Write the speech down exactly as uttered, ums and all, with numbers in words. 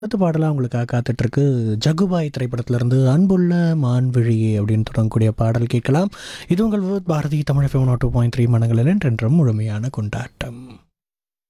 அடுத்த பாடலாக உங்களுக்காக காத்துட்ருக்கு. ஜகுபாய் திரைப்படத்திலிருந்து அன்புள்ள மான்விழியே அப்படின்னு தொடங்கக்கூடிய பாடல் கேட்கலாம். இது உங்கள் Bharathi Tamil FM two point three மனங்களில் என்றென்றும் முழுமையான கொண்டாட்டம்.